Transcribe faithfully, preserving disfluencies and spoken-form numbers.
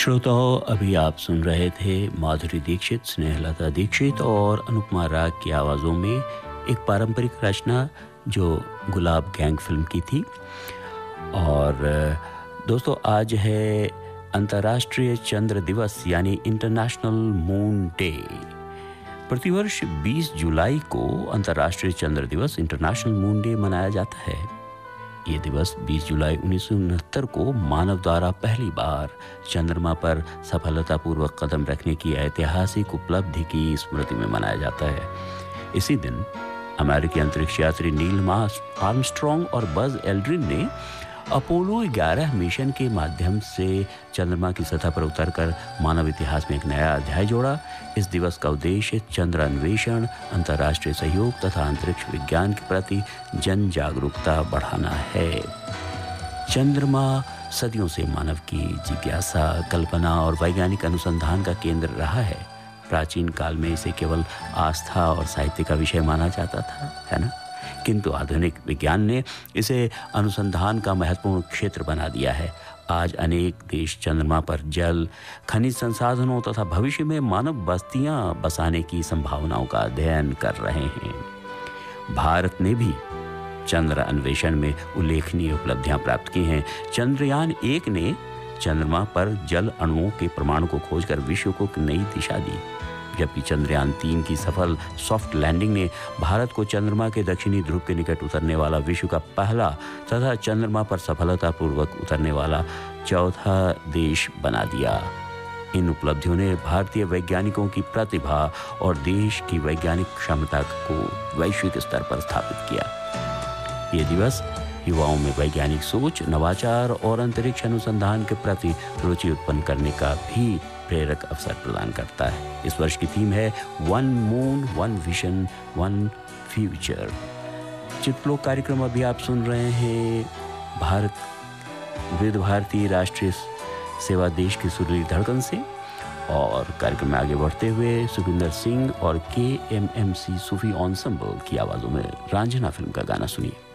श्रोताओं, अभी आप सुन रहे थे माधुरी दीक्षित, स्नेहलता दीक्षित और अनुपमा राग की आवाज़ों में एक पारंपरिक रचना जो गुलाब गैंग फिल्म की थी। और दोस्तों, आज है अंतर्राष्ट्रीय चंद्र दिवस यानी इंटरनेशनल मून डे। प्रतिवर्ष बीस जुलाई को अंतर्राष्ट्रीय चंद्र दिवस इंटरनेशनल मून डे मनाया जाता है। ये दिवस बीस जुलाई उन्नीस सौ उनहत्तर को मानव द्वारा पहली बार चंद्रमा पर सफलतापूर्वक कदम रखने की ऐतिहासिक उपलब्धि की स्मृति में मनाया जाता है। इसी दिन अमेरिकी अंतरिक्ष यात्री नील आर्मस्ट्रॉन्ग और बज एल्ड्रिन ने अपोलो ग्यारह मिशन के माध्यम से चंद्रमा की सतह पर उतरकर मानव इतिहास में एक नया अध्याय जोड़ा। इस दिवस का उद्देश्य चंद्र अन्वेषण, अंतर्राष्ट्रीय सहयोग तथा अंतरिक्ष विज्ञान के प्रति जन जागरूकता बढ़ाना है। चंद्रमा सदियों से मानव की जिज्ञासा, कल्पना और वैज्ञानिक अनुसंधान का केंद्र रहा है। प्राचीन काल में इसे केवल आस्था और साहित्य का विषय माना जाता था, है ना? किंतु आधुनिक विज्ञान ने इसे अनुसंधान का महत्वपूर्ण क्षेत्र बना दिया है। आज अनेक देश चंद्रमा पर जल, खनिज संसाधनों तथा भविष्य में मानव बस्तियां बसाने की संभावनाओं का अध्ययन कर रहे हैं। भारत ने भी चंद्र अन्वेषण में उल्लेखनीय उपलब्धियां प्राप्त की हैं। चंद्रयान एक ने चंद्रमा पर जल अणुओं के परमाणु को खोजकर विश्व को एक नई दिशा दी, जबकि चंद्रयान तीन की सफल सॉफ्ट लैंडिंग ने भारत को चंद्रमा के दक्षिणी ध्रुव के निकट उतरने वाला विश्व का पहला तथा चंद्रमा पर सफलतापूर्वक उतरने वाला चौथा देश बना दिया। इन उपलब्धियों ने भारतीय वैज्ञानिकों की प्रतिभा और देश की वैज्ञानिक क्षमता को वैश्विक स्तर पर स्थापित किया। ये दिवस युवाओं में वैज्ञानिक सोच, नवाचार और अंतरिक्ष अनुसंधान के प्रति रुचि उत्पन्न करने का भी प्रेरक अवसर प्रदान करता है। इस वर्ष की थीम है one moon, one vision, one future. चित्रलोक कार्यक्रम अभी आप सुन रहे हैं भारत विविध भारती राष्ट्रीय सेवा देश की सुरीली धड़कन से। और कार्यक्रम में आगे बढ़ते हुए सुखविंदर सिंह और के एम एम सी सूफी एंसेंबल की आवाज़ों में रांझना फिल्म का गाना सुनिए।